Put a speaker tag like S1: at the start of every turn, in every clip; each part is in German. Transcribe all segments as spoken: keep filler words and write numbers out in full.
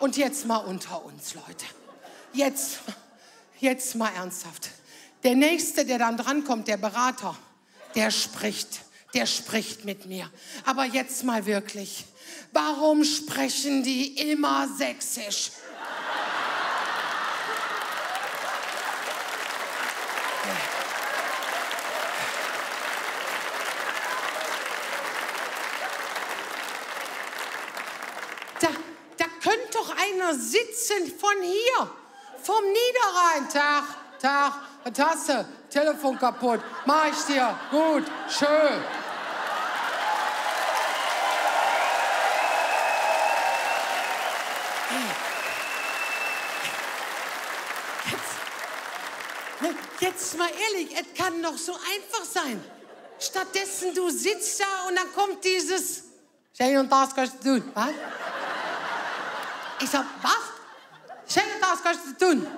S1: Und jetzt mal unter uns, Leute. Jetzt, jetzt mal ernsthaft. Der Nächste, der dann drankommt, der Berater, der spricht, der spricht mit mir. Aber jetzt mal wirklich, warum sprechen die immer sächsisch? Da, da könnte doch einer sitzen von hier, vom Niederrhein. Tag, Tag, was hast du? Telefon kaputt. Mach ich dir. Gut, schön. Jetzt, jetzt mal ehrlich, es kann doch so einfach sein. Stattdessen, du sitzt da und dann kommt dieses Schön und das kannst du tun. Was? Ich sag, was? Schön und das kannst du tun.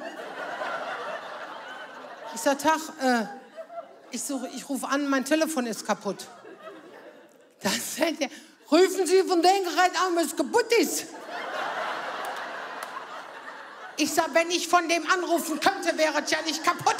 S1: Ich sag, Tag, äh, ich, so, ich rufe an, mein Telefon ist kaputt. Dann sagt er, rufen Sie von dem Gerät an, wenn es kaputt ist. Ich sag, wenn ich von dem anrufen könnte, wäre es ja nicht kaputt.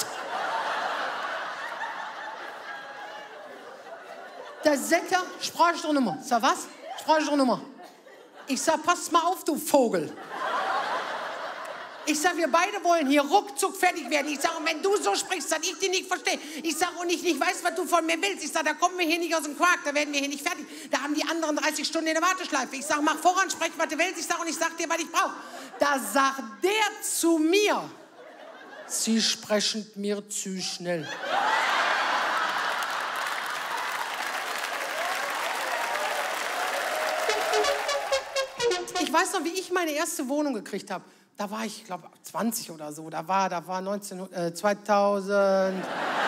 S1: Da sagt er, Sprachnummer. Ich sag, was? Sprachnummer. Ich sag, pass mal auf, du Vogel. Ich sag, wir beide wollen hier ruckzuck fertig werden. Ich sag, und wenn du so sprichst, dass ich dich nicht verstehe. Ich sag, und ich nicht weiß, was du von mir willst. Ich sag, da kommen wir hier nicht aus dem Quark, da werden wir hier nicht fertig. Da haben die anderen dreißig Stunden in der Warteschleife. Ich sag, mach voran, sprech, was du willst. Ich sag, und ich sag dir, was ich brauche. Da sagt der zu mir, Sie sprechen mir zu schnell. Ich weiß noch, wie ich meine erste Wohnung gekriegt habe. Da war ich, glaube zwanzig oder so. Da war, da war neunzehn, äh, zweitausend.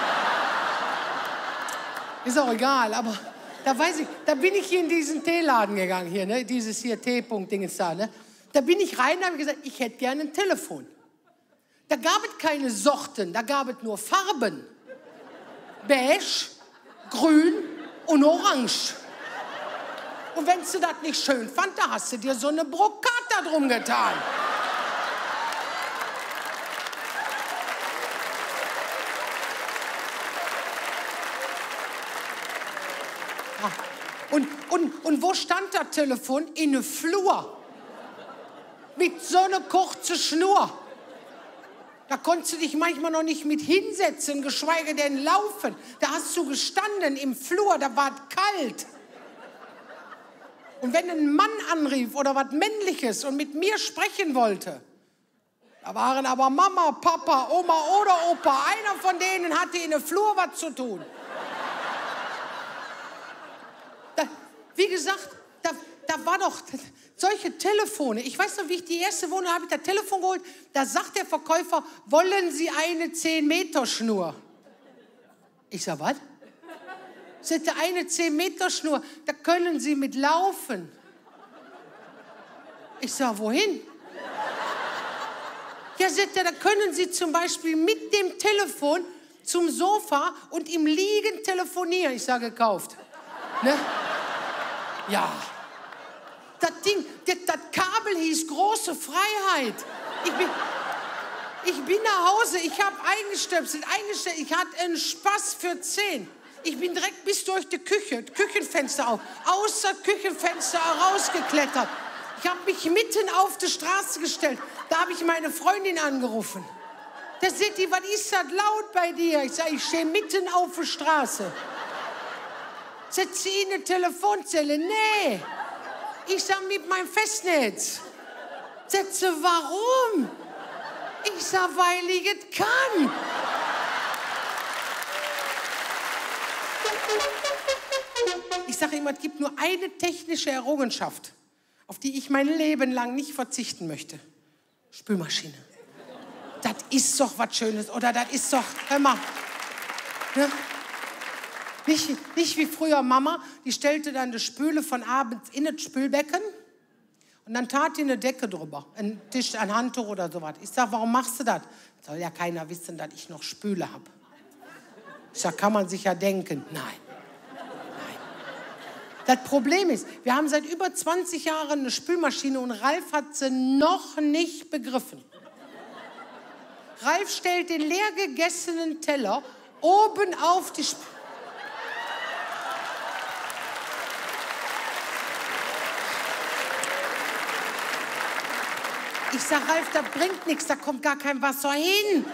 S1: Ist auch egal, aber da weiß ich, da bin ich hier in diesen Teeladen gegangen, hier, ne? Dieses hier T-Punkt-Ding ist da, ne? Da bin ich rein und habe gesagt, ich hätte gerne ein Telefon. Da gab es keine Sorten, da gab es nur Farben. Beige, grün und orange. Und wenn du das nicht schön fand, da hast du dir so eine Brokata drum getan. Und, und, und wo stand das Telefon? In der Flur. Mit so einer kurzen Schnur. Da konntest du dich manchmal noch nicht mit hinsetzen, geschweige denn laufen. Da hast du gestanden im Flur, da war es kalt. Und wenn ein Mann anrief oder was Männliches und mit mir sprechen wollte, da waren aber Mama, Papa, Oma oder Opa. Einer von denen hatte in der Flur was zu tun. Da, wie gesagt, da, da war doch solche Telefone. Ich weiß noch, wie ich die erste Wohnung habe, ich das Telefon geholt. Da sagt der Verkäufer, wollen Sie eine zehn Meter Schnur? Ich sag, was? Sagt er, eine zehn Meter Schnur, da können Sie mit laufen. Ich sag, wohin? Ja, sagt er, da können Sie zum Beispiel mit dem Telefon zum Sofa und im Liegen telefonieren. Ich sage, gekauft. Ne? Ja. Das Ding, das, das Kabel hieß große Freiheit. Ich bin, ich bin nach Hause, ich habe eingestöpselt, eingestellt, ich hatte einen Spaß für zehn. Ich bin direkt bis durch die Küche, Küchenfenster auf, außer Küchenfenster rausgeklettert. Ich habe mich mitten auf die Straße gestellt. Da habe ich meine Freundin angerufen. Da sagt die, was ist das laut bei dir? Ich sage, ich stehe mitten auf der Straße. Sagt sie in eine Telefonzelle? Nee. Ich sage, mit meinem Festnetz. Sagt sie, warum? Ich sage, weil ich es kann. Ich sage immer, es gibt nur eine technische Errungenschaft, auf die ich mein Leben lang nicht verzichten möchte. Spülmaschine. Das ist doch was Schönes, oder das ist doch, hör mal. Ne? Nicht, nicht wie früher Mama, die stellte dann die Spüle von abends in das Spülbecken und dann tat die eine Decke drüber, ein Tisch, ein Handtuch oder sowas. Ich sage, warum machst du das? Soll ja keiner wissen, dass ich noch Spüle habe. Ich sage, kann man sich ja denken. Nein. Nein. Das Problem ist, wir haben seit über zwanzig Jahren eine Spülmaschine und Ralf hat sie noch nicht begriffen. Ralf stellt den leer gegessenen Teller oben auf die Spülmaschine. Ich sag, Ralf, das bringt nichts, da kommt gar kein Wasser hin.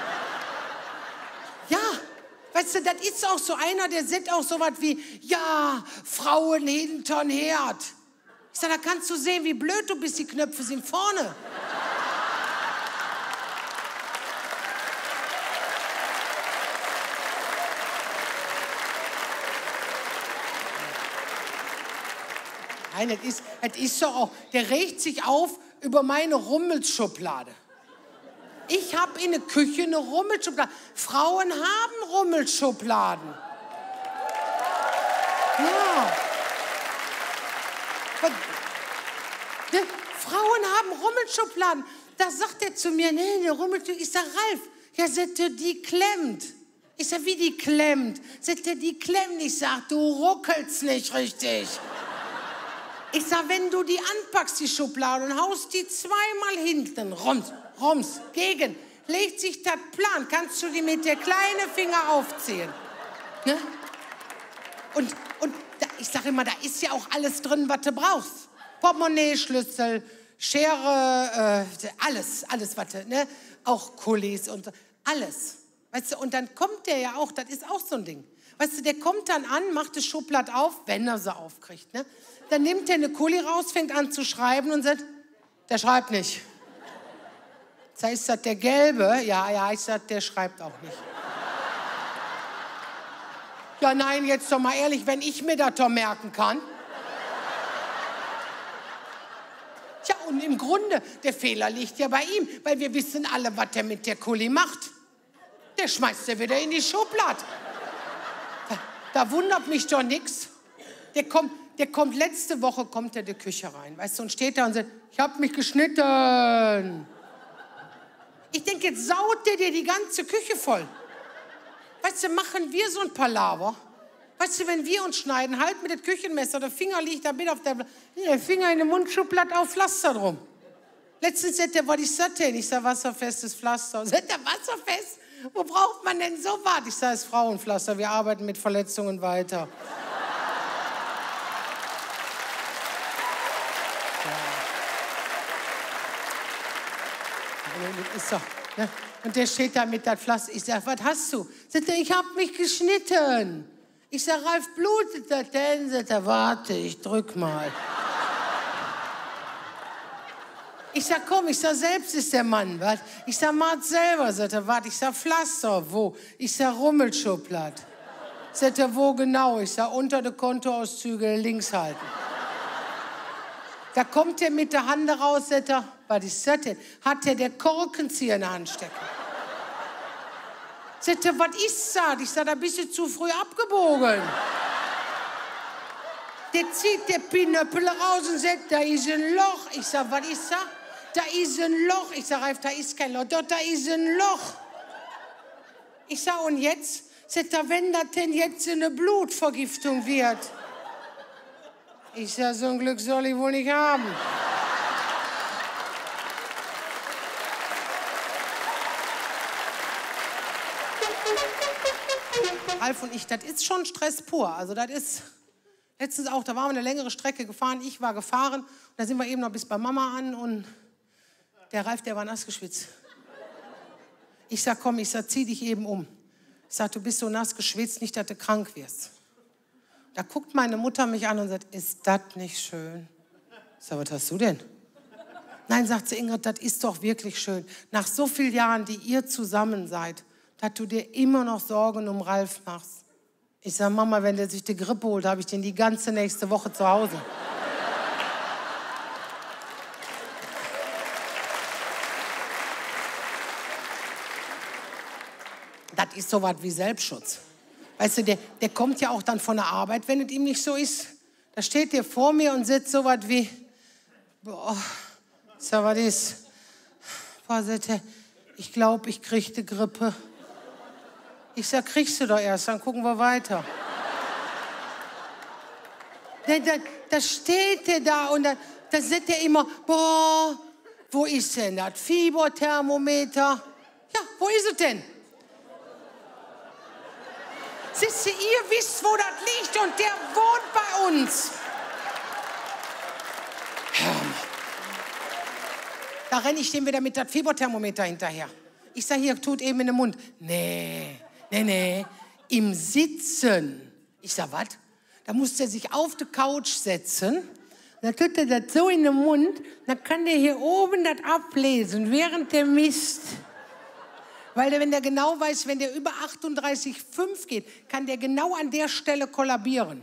S1: Ja, weißt du, das ist auch so einer, der sagt auch so was wie, ja, Frauen hintern Herd. Ich sag, da kannst du sehen, wie blöd du bist, die Knöpfe sind vorne. Nein, das ist, das ist doch auch, der regt sich auf über meine Rummelschublade. Ich habe in der Küche eine Rummelschublade. Frauen haben Rummelschubladen. Ja. Und, ne, Frauen haben Rummelschubladen. Da sagt er zu mir, nee, eine Rummelschublade. Ich sag, Ralf, ja, sagt er, die klemmt. Ich sag, wie die klemmt? Sagt er, die klemmt. Ich sag, du ruckelst nicht richtig. Ich sag, wenn du die anpackst, die Schublade, und haust die zweimal hinten, rums, rums, gegen, legt sich das plan, kannst du die mit der kleinen Finger aufziehen. Ne? Und, und da, ich sag immer, da ist ja auch alles drin, was du brauchst. Portemonnaie, Schlüssel, Schere, äh, alles, alles, was du, ne? Auch Kulis und alles. Weißt du, und dann kommt der ja auch, das ist auch so ein Ding. Weißt du, der kommt dann an, macht die Schublade auf, wenn er sie aufkriegt, ne? Dann nimmt er eine Kuli raus, fängt an zu schreiben und sagt, der schreibt nicht. Das heißt, das der Gelbe, ja, ja, ich sag, der schreibt auch nicht. Ja, nein, jetzt doch mal ehrlich, wenn ich mir das doch merken kann. Tja, und im Grunde, der Fehler liegt ja bei ihm, weil wir wissen alle, was der mit der Kuli macht. Der schmeißt er wieder in die Schublade. Da, da wundert mich doch nichts. Der kommt... Der kommt, letzte Woche kommt er in die Küche rein, weißt du, und steht da und sagt, ich hab mich geschnitten. Ich denke, jetzt saut der dir die ganze Küche voll. Weißt du, machen wir so ein Palaver. Weißt du, wenn wir uns schneiden, halt mit dem Küchenmesser, der Finger liegt da mit auf der, der Finger in der Mundschublade auf Pflaster drum. Letztens sagt er, was ist das denn? Ich sag, wasserfestes Pflaster. Sagt er, wasserfest? Wo braucht man denn so was? Ich sag, es ist Frauenpflaster, wir arbeiten mit Verletzungen weiter. Ist so, ne? Und der steht da mit das Pflaster. Ich sag, was hast du? Sagt er, ich hab mich geschnitten. Ich sag, Ralf, blutet das denn? Sagt er, warte, ich drück mal. Ich sag, komm, ich sag, selbst ist der Mann, was? Ich sag, mach selber. Sagt er, warte, ich sag, Pflaster, wo? Ich sag, Rummelschublad. Sagt er, wo genau? Ich sag, unter der Kontoauszüge links halten. Da kommt er mit der Hand raus, sagt er, was ist das denn? Hat er der Korkenzieher in der Hand stecken? Sagt er, was ist das? Ich sag, da bist du zu früh abgebogen. Der zieht der Pinöppel raus und sagt, da ist ein Loch. Ich sag, was ist das? Da ist ein Loch. Ich sag, Ralf, da ist kein Loch. Doch, da ist ein Loch. Ich sag, und jetzt? Sagt er, wenn das denn jetzt eine Blutvergiftung wird? Ich sag, so ein Glück soll ich wohl nicht haben. Ralf und ich, das ist schon Stress pur. Also das ist, letztens auch, da waren wir eine längere Strecke gefahren, ich war gefahren, und da sind wir eben noch bis bei Mama an und der Ralf, der war nass geschwitzt. Ich sag, komm, ich sag, zieh dich eben um. Ich sag, du bist so nass geschwitzt, nicht, dass du krank wirst. Da guckt meine Mutter mich an und sagt, ist das nicht schön? Ich sag, was hast du denn? Nein, sagt sie, Ingrid, das ist doch wirklich schön. Nach so vielen Jahren, die ihr zusammen seid, dass du dir immer noch Sorgen um Ralf machst. Ich sag, Mama, wenn der sich die Grippe holt, habe ich den die ganze nächste Woche zu Hause. Das ist so was wie Selbstschutz. Weißt du, der, der kommt ja auch dann von der Arbeit, wenn es ihm nicht so ist. Da steht der vor mir und sitzt so was wie, boah, sag, was ist? Boah, sagt er, ich glaube, ich kriege die Grippe. Ich sag, kriegst du doch erst, dann gucken wir weiter. Da, da, da steht er da und da, da sagt er immer, boah, wo ist denn das Fieberthermometer? Ja, wo ist es denn? Siehst du, ihr wisst, wo das liegt und der wohnt bei uns. Da renne ich dem wieder mit das Fieberthermometer hinterher. Ich sage, hier, tut eben in den Mund. Nee, nee, nee, im Sitzen. Ich sage, was? Da muss der sich auf die Couch setzen. Dann tut er das so in den Mund. Dann kann der hier oben das ablesen, während der misst. Weil der, wenn der genau weiß, wenn der über achtunddreißig Komma fünf geht, kann der genau an der Stelle kollabieren.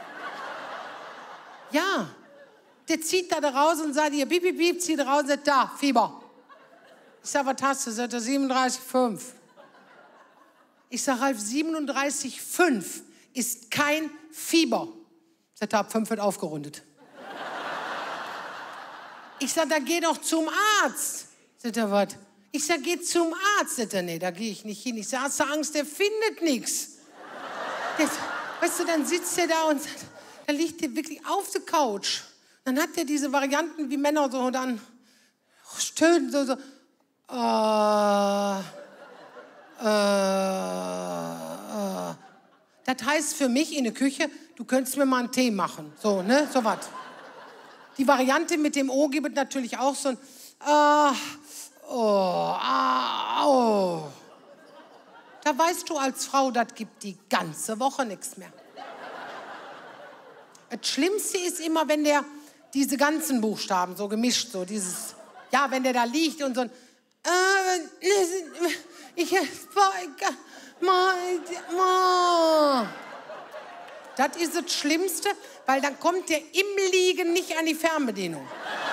S1: Ja. Der zieht da raus und sagt, hier, piep, piep, piep, zieht raus und sagt, da, Fieber. Ich sag, was hast du? Sagt er, siebenunddreißig Komma fünf. Ich sag, Ralf, siebenunddreißig Komma fünf ist kein Fieber. Sagt er, ab fünf wird aufgerundet. Ich sag, da geh doch zum Arzt. Sagt er, was? Ich sag, geh zum Arzt. Sagt er, nee, da gehe ich nicht hin. Ich sag, hast du Angst, der findet nichts. Weißt du, dann sitzt er da und sagt, da liegt der wirklich auf der Couch. Dann hat er diese Varianten wie Männer so und dann stöhnen so, so äh, äh, äh. Das heißt für mich in der Küche, du könntest mir mal einen Tee machen. So, ne, so was. Die Variante mit dem O gibt natürlich auch so ein äh, oh, ah, oh. Da weißt du als Frau, das gibt die ganze Woche nichts mehr. Das Schlimmste ist immer, wenn der diese ganzen Buchstaben so gemischt, so dieses, ja, wenn der da liegt und so ein, äh, ich, das ist das Schlimmste, weil dann kommt der im Liegen nicht an die Fernbedienung.